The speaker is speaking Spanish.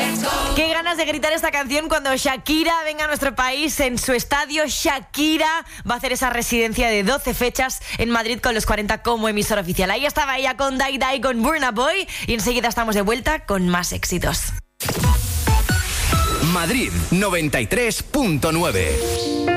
Qué ganas de gritar esta canción cuando Shakira venga a nuestro país en su estadio. Shakira va a hacer esa residencia de 12 fechas en Madrid con los 40 como emisora oficial. Ahí estaba ella con Die Die, con Burna Boy, y enseguida estamos de vuelta con más éxitos. Madrid 93.9.